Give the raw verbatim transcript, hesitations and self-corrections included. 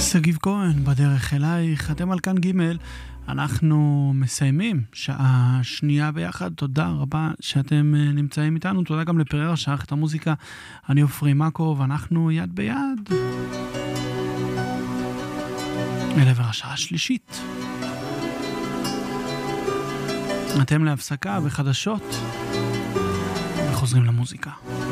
שגיב כהן, בדרך אלייך. אתם על כאן ג', אנחנו מסיימים שעה שנייה ביחד. תודה רבה שאתם נמצאים איתנו. תודה גם לפררה שערך את המוזיקה. אני עופרי מקוב, אנחנו יד ביד אל עבר השעה השלישית. אתם להפסקה וחדשות וחוזרים למוזיקה.